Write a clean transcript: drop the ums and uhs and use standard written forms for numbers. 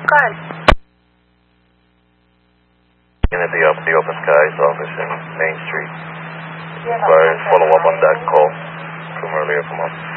Go ahead. Unit the Open Skies office in Main Street. Follow up on that call from earlier from us.